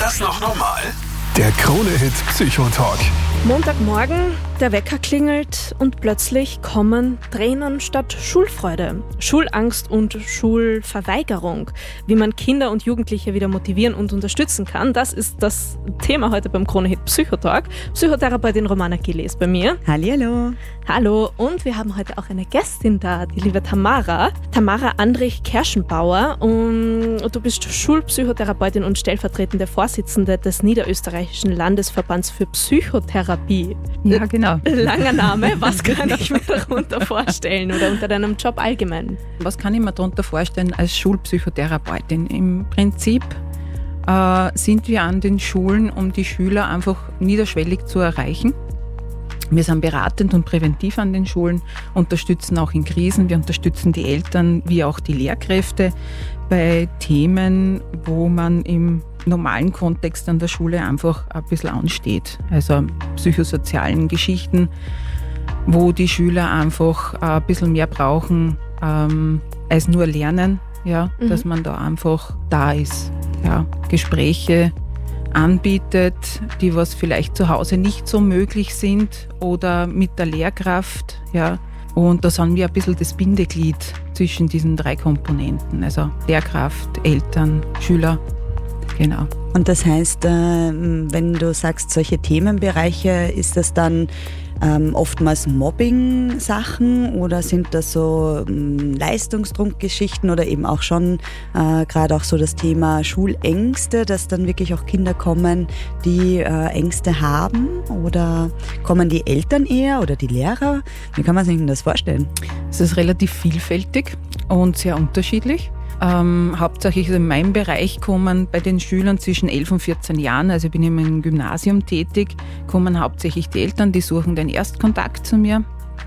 Ist das noch normal? Der Krone-Hit Psychotalk. Montagmorgen, der Wecker klingelt und plötzlich kommen Tränen statt Schulfreude, Schulangst und Schulverweigerung. Wie man Kinder und Jugendliche wieder motivieren und unterstützen kann, das ist das Thema heute beim Krone-Hit Psychotalk. Psychotherapeutin Romana Gili ist bei mir. Hallihallo. Hallo, und wir haben heute auch eine Gästin da, die liebe Tamara Andrich-Kerschenbauer. Und du bist Schulpsychotherapeutin und stellvertretende Vorsitzende des Niederösterreichischen Landesverbands für Psychotherapie. Ja, genau. Langer Name, was kann ich mir darunter vorstellen oder unter deinem Job allgemein? Was kann ich mir darunter vorstellen als Schulpsychotherapeutin? Im Prinzip sind wir an den Schulen, um die Schüler einfach niederschwellig zu erreichen. Wir sind beratend und präventiv an den Schulen, unterstützen auch in Krisen, wir unterstützen die Eltern wie auch die Lehrkräfte bei Themen, wo man im normalen Kontext an der Schule einfach ein bisschen ansteht. Also psychosozialen Geschichten, wo die Schüler einfach ein bisschen mehr brauchen als nur Lernen, ja, dass man da einfach da ist. Ja, Gespräche anbietet, die was vielleicht zu Hause nicht so möglich sind oder mit der Lehrkraft, ja. Und da sind wir ein bisschen das Bindeglied zwischen diesen drei Komponenten, also Lehrkraft, Eltern, Schüler, genau. Und das heißt, wenn du sagst, solche Themenbereiche, ist das dann oftmals Mobbing-Sachen oder sind das so Leistungsdruckgeschichten oder eben auch schon gerade auch so das Thema Schulängste, dass dann wirklich auch Kinder kommen, die Ängste haben, oder kommen die Eltern eher oder die Lehrer? Wie kann man sich denn das vorstellen? Es ist relativ vielfältig und sehr unterschiedlich. Hauptsächlich in meinem Bereich kommen bei den Schülern zwischen 11 und 14 Jahren, also ich bin im Gymnasium tätig, kommen hauptsächlich die Eltern, die suchen den Erstkontakt zu mir,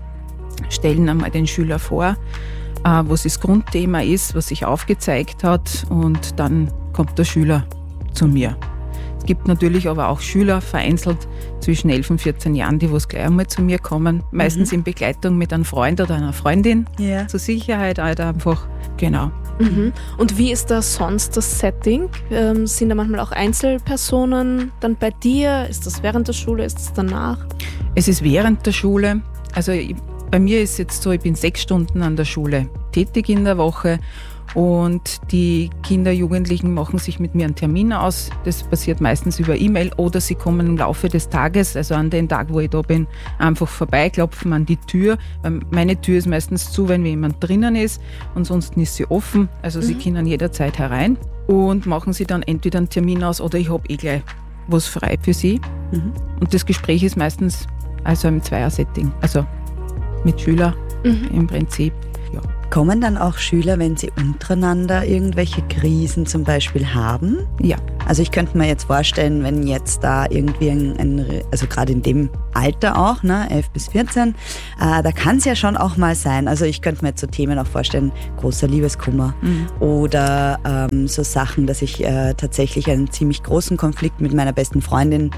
stellen einmal den Schüler vor, was das Grundthema ist, was sich aufgezeigt hat, und dann kommt der Schüler zu mir. Es gibt natürlich aber auch Schüler vereinzelt zwischen 11 und 14 Jahren, die gleich einmal zu mir kommen, meistens in Begleitung mit einem Freund oder einer Freundin, zur Sicherheit halt einfach, genau. Mhm. Und wie ist da sonst das Setting? Sind da manchmal auch Einzelpersonen dann bei dir? Ist das während der Schule? Ist es danach? Es ist während der Schule. Also bei mir ist es jetzt so, ich bin 6 Stunden an der Schule tätig in der Woche und die Kinder, Jugendlichen machen sich mit mir einen Termin aus. Das passiert meistens über E-Mail oder sie kommen im Laufe des Tages, also an den Tag, wo ich da bin, einfach vorbei, klopfen an die Tür. Meine Tür ist meistens zu, wenn jemand drinnen ist, ansonsten ist sie offen, also sie können jederzeit herein und machen sie dann entweder einen Termin aus oder ich habe gleich was frei für sie. Und das Gespräch ist meistens also im Zweier-Setting, also mit Schülern im Prinzip. Ja. Kommen dann auch Schüler, wenn sie untereinander irgendwelche Krisen zum Beispiel haben? Ja. Also ich könnte mir jetzt vorstellen, wenn jetzt da irgendwie also gerade in dem Alter auch, ne, 11 bis 14, da kann es ja schon auch mal sein, also ich könnte mir jetzt so Themen auch vorstellen, großer Liebeskummer oder so Sachen, dass ich tatsächlich einen ziemlich großen Konflikt mit meiner besten Freundin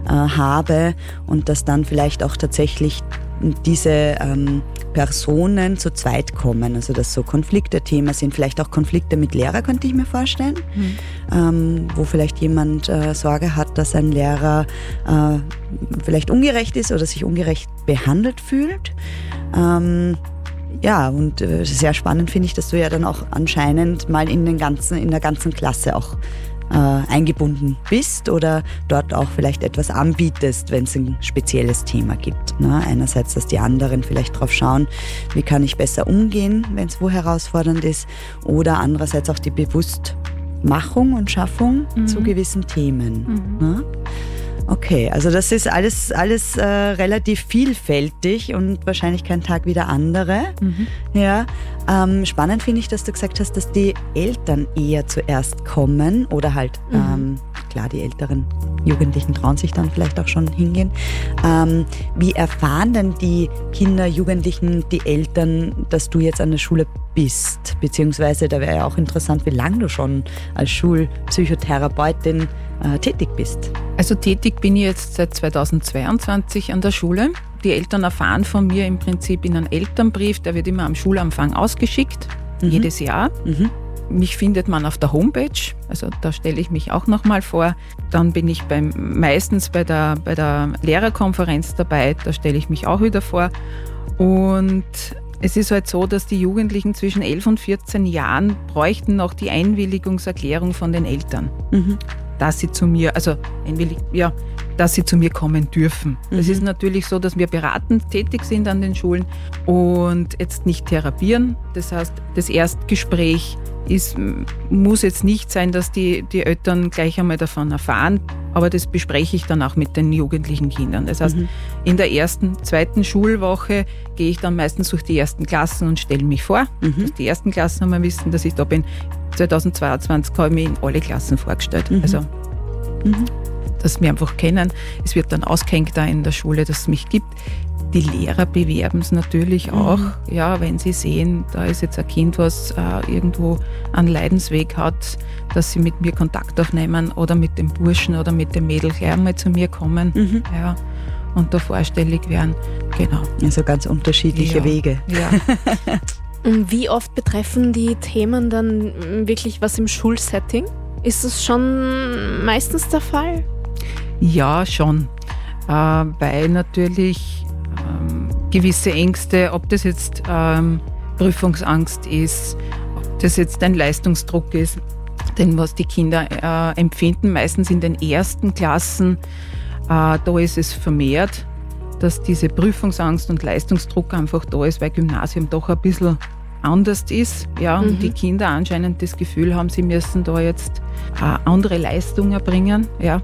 habe und dass dann vielleicht auch tatsächlich diese Personen zu zweit kommen, also dass so Konflikte Thema sind, vielleicht auch Konflikte mit Lehrer, könnte ich mir vorstellen, wo vielleicht jemand Sorge hat, dass ein Lehrer vielleicht ungerecht ist oder sich ungerecht behandelt fühlt. Ja, und sehr spannend finde ich, dass du ja dann auch anscheinend mal in der ganzen Klasse auch eingebunden bist oder dort auch vielleicht etwas anbietest, wenn es ein spezielles Thema gibt. Ne? Einerseits, dass die anderen vielleicht drauf schauen, wie kann ich besser umgehen, wenn es wo herausfordernd ist, oder andererseits auch die Bewusstmachung und Schaffung zu gewissen Themen. Ne? Okay, also das ist alles relativ vielfältig und wahrscheinlich kein Tag wie der andere. Ja, spannend finde ich, dass du gesagt hast, dass die Eltern eher zuerst kommen oder halt, klar, die älteren Jugendlichen trauen sich dann vielleicht auch schon hingehen. Wie erfahren denn die Kinder, Jugendlichen, die Eltern, dass du jetzt an der Schule bist? Beziehungsweise, da wäre ja auch interessant, wie lange du schon als Schulpsychotherapeutin tätig bist. Also tätig bin ich jetzt seit 2022 an der Schule. Die Eltern erfahren von mir im Prinzip in einem Elternbrief, der wird immer am Schulanfang ausgeschickt, jedes Jahr. Mich findet man auf der Homepage, also da stelle ich mich auch nochmal vor. Dann bin ich meistens bei der Lehrerkonferenz dabei, da stelle ich mich auch wieder vor. Und es ist halt so, dass die Jugendlichen zwischen 11 und 14 Jahren bräuchten noch die Einwilligungserklärung von den Eltern, dass sie zu mir, dass sie zu mir kommen dürfen. Es ist natürlich so, dass wir beratend tätig sind an den Schulen und jetzt nicht therapieren. Das heißt, das Erstgespräch muss jetzt nicht sein, dass die Eltern gleich einmal davon erfahren, aber das bespreche ich dann auch mit den jugendlichen Kindern. Das heißt, in der zweiten Schulwoche gehe ich dann meistens durch die ersten Klassen und stelle mich vor, dass die ersten Klassen einmal wissen, dass ich da bin. 2022 habe ich mich in alle Klassen vorgestellt. Also, dass wir einfach kennen. Es wird dann ausgehängt da in der Schule, dass es mich gibt. Die Lehrer bewerben es natürlich auch, ja, wenn sie sehen, da ist jetzt ein Kind, was irgendwo einen Leidensweg hat, dass sie mit mir Kontakt aufnehmen oder mit dem Burschen oder mit dem Mädel gleich einmal zu mir kommen, ja, und da vorstellig werden. Genau. Also ganz unterschiedliche Wege. Ja. Wie oft betreffen die Themen dann wirklich was im Schulsetting? Ist das schon meistens der Fall? Ja, schon. Weil natürlich gewisse Ängste, ob das jetzt Prüfungsangst ist, ob das jetzt ein Leistungsdruck ist, denn was die Kinder empfinden, meistens in den ersten Klassen, da ist es vermehrt, dass diese Prüfungsangst und Leistungsdruck einfach da ist, weil Gymnasium doch ein bisschen anders ist, ja, und die Kinder anscheinend das Gefühl haben, sie müssen da jetzt andere Leistungen erbringen, ja.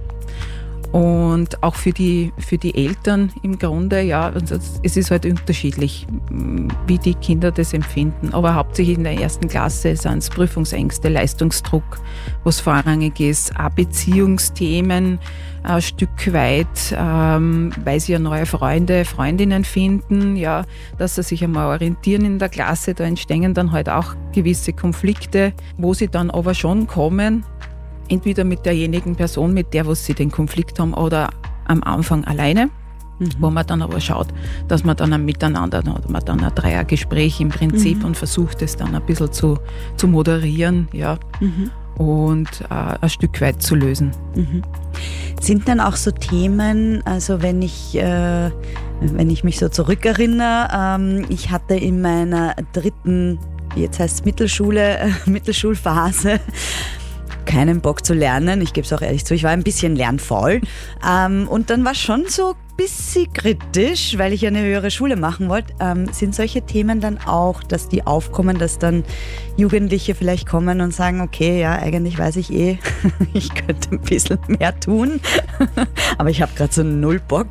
Und auch für die Eltern im Grunde, ja, also es ist halt unterschiedlich, wie die Kinder das empfinden. Aber hauptsächlich in der ersten Klasse sind es Prüfungsängste, Leistungsdruck, was vorrangig ist, auch Beziehungsthemen ein Stück weit, weil sie ja neue Freundinnen finden, ja, dass sie sich einmal orientieren in der Klasse. Da entstehen dann halt auch gewisse Konflikte, wo sie dann aber schon kommen, entweder mit derjenigen Person, mit der was sie den Konflikt haben, oder am Anfang alleine, wo man dann aber schaut, dass man dann miteinander, oder man dann ein Dreiergespräch im Prinzip und versucht es dann ein bisschen zu moderieren, ja, und ein Stück weit zu lösen. Sind dann auch so Themen, also wenn ich mich so zurückerinnere, ich hatte in meiner dritten, jetzt heißt es Mittelschulphase, keinen Bock zu lernen, ich gebe es auch ehrlich zu, ich war ein bisschen lernfaul, und dann war es schon so ein bisschen kritisch, weil ich eine höhere Schule machen wollte. Sind solche Themen dann auch, dass die aufkommen, dass dann Jugendliche vielleicht kommen und sagen, okay, ja, eigentlich weiß ich ich könnte ein bisschen mehr tun, aber ich habe gerade so null Bock.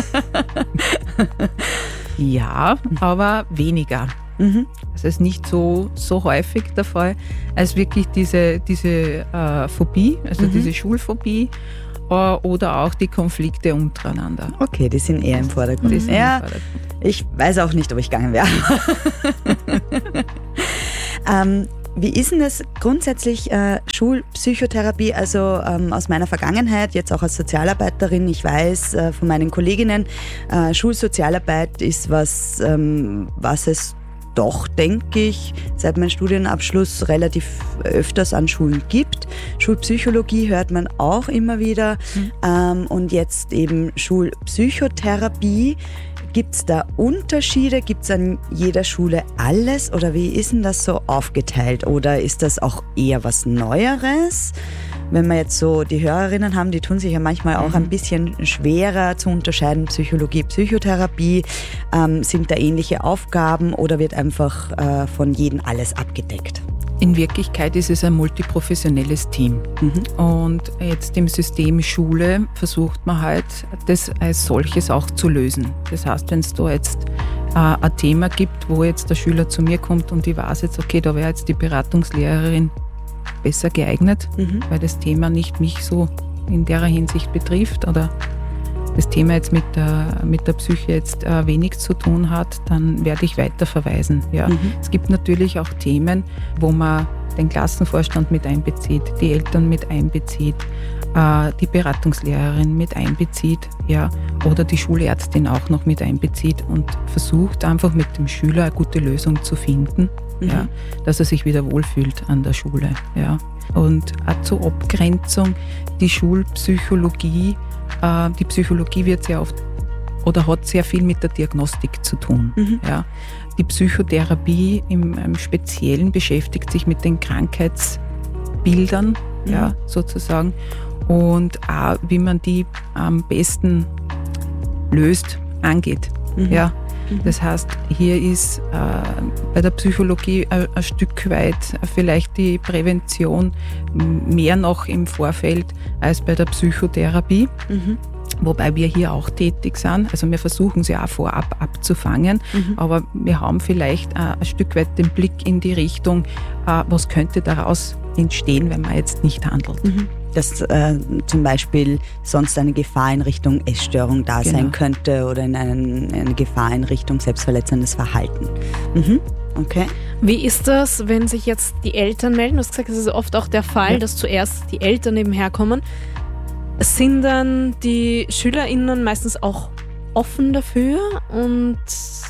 Ja, aber weniger. Das ist nicht so häufig der Fall, als wirklich diese Phobie, also diese Schulphobie, oder auch die Konflikte untereinander. Okay, die sind eher im Vordergrund. Ich weiß auch nicht, ob ich gegangen wäre. Wie ist denn das grundsätzlich Schulpsychotherapie, also aus meiner Vergangenheit, jetzt auch als Sozialarbeiterin, ich weiß von meinen Kolleginnen, Schulsozialarbeit ist was es doch, denke ich, seit meinem Studienabschluss relativ öfters an Schulen gibt. Schulpsychologie hört man auch immer wieder, und jetzt eben Schulpsychotherapie. Gibt es da Unterschiede? Gibt es an jeder Schule alles? Oder wie ist denn das so aufgeteilt? Oder ist das auch eher was Neueres? Wenn wir jetzt so die Hörerinnen haben, die tun sich ja manchmal auch ein bisschen schwerer zu unterscheiden, Psychologie, Psychotherapie. Sind da ähnliche Aufgaben oder wird einfach von jedem alles abgedeckt? In Wirklichkeit ist es ein multiprofessionelles Team. Und jetzt im System Schule versucht man halt, das als solches auch zu lösen. Das heißt, wenn es da jetzt ein Thema gibt, wo jetzt der Schüler zu mir kommt und ich weiß jetzt, okay, da wäre jetzt die Beratungslehrerin besser geeignet, weil das Thema nicht mich so in der Hinsicht betrifft oder das Thema jetzt mit der Psyche jetzt wenig zu tun hat, dann werde ich weiterverweisen. Ja. Es gibt natürlich auch Themen, wo man den Klassenvorstand mit einbezieht, die Eltern mit einbezieht, die Beratungslehrerin mit einbezieht, ja, oder die Schulärztin auch noch mit einbezieht und versucht einfach mit dem Schüler eine gute Lösung zu finden. ja, dass er sich wieder wohlfühlt an der Schule. Ja. Und auch zur Abgrenzung, die Schulpsychologie, die Psychologie wird sehr oft oder hat sehr viel mit der Diagnostik zu tun. Ja. Die Psychotherapie im Speziellen beschäftigt sich mit den Krankheitsbildern, ja, sozusagen, und auch, wie man die am besten löst, angeht. Ja. Das heißt, hier ist bei der Psychologie ein Stück weit vielleicht die Prävention mehr noch im Vorfeld als bei der Psychotherapie. Wobei wir hier auch tätig sind. Also wir versuchen sie auch vorab abzufangen, aber wir haben vielleicht ein Stück weit den Blick in die Richtung, was könnte daraus entstehen, wenn man jetzt nicht handelt. Dass zum Beispiel sonst eine Gefahr in Richtung Essstörung da sein könnte oder in eine Gefahr in Richtung selbstverletzendes Verhalten. Okay. Wie ist das, wenn sich jetzt die Eltern melden? Du hast gesagt, das ist oft auch der Fall, dass zuerst die Eltern nebenher kommen. Sind dann die SchülerInnen meistens auch offen dafür? Und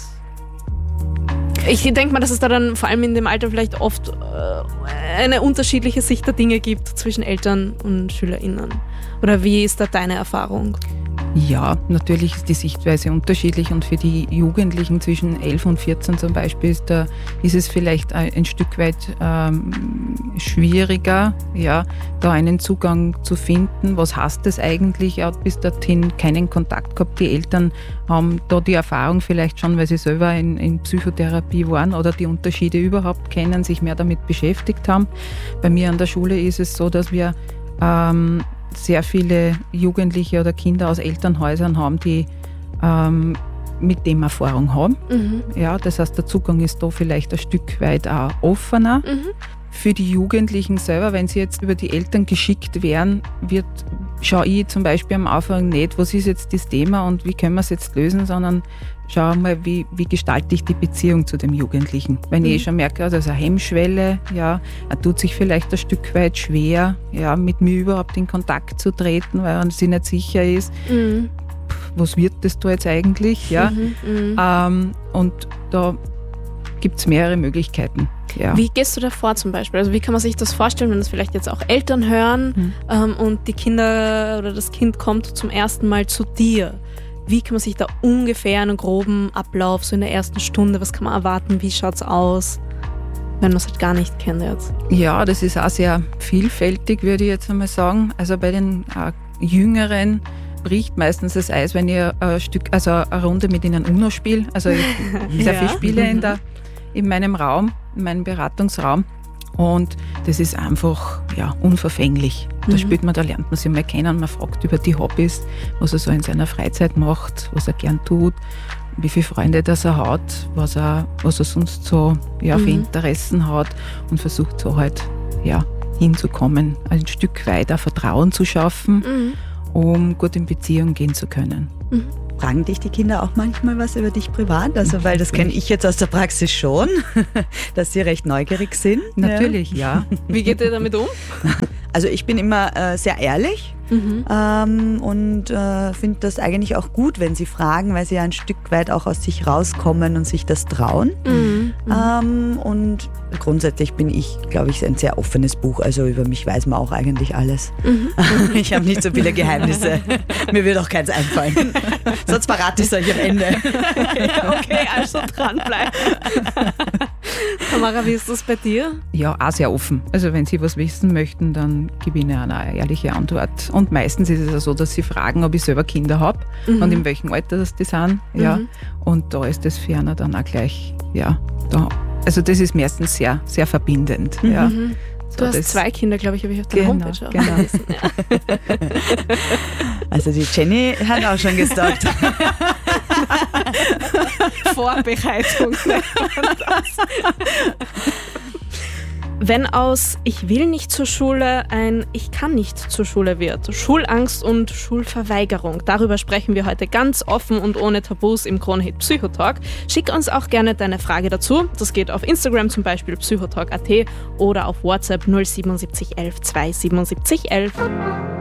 ich denke mal, dass es da dann vor allem in dem Alter vielleicht oft eine unterschiedliche Sicht der Dinge gibt zwischen Eltern und SchülerInnen. Oder wie ist da deine Erfahrung? Ja, natürlich ist die Sichtweise unterschiedlich und für die Jugendlichen zwischen 11 und 14 zum Beispiel ist es vielleicht ein Stück weit schwieriger, ja, da einen Zugang zu finden. Was heißt das eigentlich? Er hat bis dorthin keinen Kontakt gehabt. Die Eltern haben da die Erfahrung vielleicht schon, weil sie selber in Psychotherapie waren oder die Unterschiede überhaupt kennen, sich mehr damit beschäftigt haben. Bei mir an der Schule ist es so, dass wir sehr viele Jugendliche oder Kinder aus Elternhäusern haben, die mit dem Erfahrung haben. Ja, das heißt, der Zugang ist da vielleicht ein Stück weit auch offener. Für die Jugendlichen selber, wenn sie jetzt über die Eltern geschickt werden, schaue ich zum Beispiel am Anfang nicht, was ist jetzt das Thema und wie können wir es jetzt lösen, sondern schau mal, wie gestalte ich die Beziehung zu dem Jugendlichen. Wenn ich schon merke, also eine Hemmschwelle, ja, er tut sich vielleicht ein Stück weit schwer, ja, mit mir überhaupt in Kontakt zu treten, weil er sich nicht sicher ist, was wird das da jetzt eigentlich, ja. Und da gibt es mehrere Möglichkeiten. Ja. Wie gehst du da vor zum Beispiel? Also wie kann man sich das vorstellen, wenn das vielleicht jetzt auch Eltern hören und die Kinder oder das Kind kommt zum ersten Mal zu dir? Wie kann man sich da ungefähr einen groben Ablauf, so in der ersten Stunde, was kann man erwarten, wie schaut es aus, wenn man es halt gar nicht kennt jetzt? Ja, das ist auch sehr vielfältig, würde ich jetzt einmal sagen. Also bei den Jüngeren bricht meistens das Eis, wenn ich eine Runde mit ihnen UNO spiele. Also ich sehr viel spiele in meinem Raum, in meinem Beratungsraum. Und das ist einfach unverfänglich. Da lernt man sich mal kennen, man fragt über die Hobbys, was er so in seiner Freizeit macht, was er gern tut, wie viele Freunde das er hat, was er sonst so für Interessen hat und versucht so halt hinzukommen, ein Stück weiter Vertrauen zu schaffen, um gut in Beziehung gehen zu können. Fragen dich die Kinder auch manchmal was über dich privat? Also, weil das kenne ich jetzt aus der Praxis schon, dass sie recht neugierig sind. Natürlich, ja. Wie geht ihr damit um? Also ich bin immer sehr ehrlich und finde das eigentlich auch gut, wenn sie fragen, weil sie ja ein Stück weit auch aus sich rauskommen und sich das trauen. Und grundsätzlich bin ich, glaube ich, ein sehr offenes Buch. Also über mich weiß man auch eigentlich alles. Ich habe nicht so viele Geheimnisse. Mir wird auch keins einfallen. Sonst verrate ich es euch am Ende. Okay, also dranbleiben. Tamara, wie ist das bei dir? Ja, auch sehr offen. Also wenn sie was wissen möchten, dann gebe ich ihnen eine ehrliche Antwort. Und meistens ist es auch so, dass sie fragen, ob ich selber Kinder habe und in welchem Alter das die sind. Ja. Und da ist das ferner dann auch gleich, also das ist meistens sehr, sehr verbindend. Ja. Du hast 2 Kinder, glaube ich, habe ich auf der Homepage auch gelesen. Ja. Also die Jenny hat auch schon gestalkt. Vorbereitung. Wenn aus Ich will nicht zur Schule ein Ich kann nicht zur Schule wird, Schulangst und Schulverweigerung. Darüber sprechen wir heute ganz offen und ohne Tabus im Kronehit Psychotalk. Schick uns auch gerne deine Frage dazu. Das geht auf Instagram zum Beispiel psychotalk.at oder auf WhatsApp 07711 27711.